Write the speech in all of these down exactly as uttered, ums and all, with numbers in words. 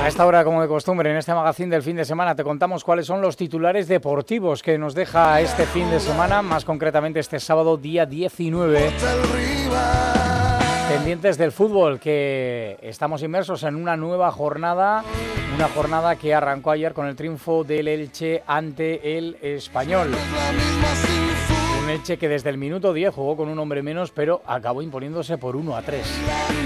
A esta hora, como de costumbre, en este magazín del fin de semana te contamos cuáles son los titulares deportivos que nos deja este fin de semana, más concretamente este sábado día diecinueve. Pendientes del fútbol, que estamos inmersos en una nueva jornada, una jornada que arrancó ayer con el triunfo del Elche ante el Español. Un Elche que desde el minuto diez jugó con un hombre menos, pero acabó imponiéndose por uno a tres.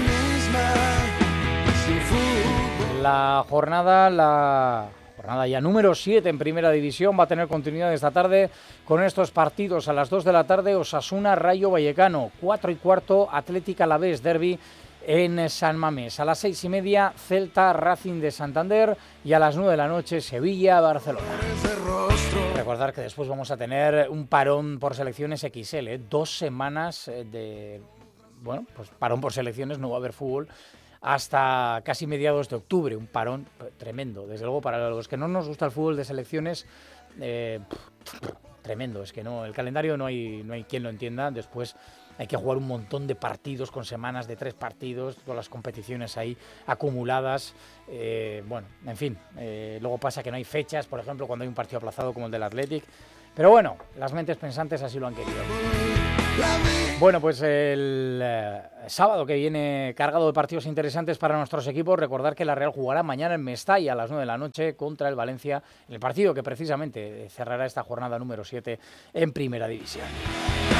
La jornada, la jornada ya número siete en Primera División va a tener continuidad esta tarde con estos partidos. A las dos de la tarde, Osasuna Rayo Vallecano, cuatro y cuarto, Atlético Alavés derbi en San Mamés. A las seis y media, Celta Racing de Santander, y a las nueve de la noche, Sevilla Barcelona. Recordar que después vamos a tener un parón por selecciones equis ele, ¿eh? dos semanas de, bueno, pues parón por selecciones, no va a haber fútbol hasta casi mediados de octubre, un parón tremendo. Desde luego, para los que no nos gusta el fútbol de selecciones, eh, tremendo. Es que no, el calendario no hay, no hay quien lo entienda. Después hay que jugar un montón de partidos con semanas de tres partidos, con las competiciones ahí acumuladas. Eh, bueno, en fin, eh, luego pasa que no hay fechas, por ejemplo, cuando hay un partido aplazado como el del Athletic. Pero bueno, las mentes pensantes así lo han querido. Bueno, pues el eh, sábado que viene cargado de partidos interesantes para nuestros equipos. Recordar que la Real jugará mañana en Mestalla a las nueve de la noche contra el Valencia, en el partido que precisamente cerrará esta jornada número siete en Primera División.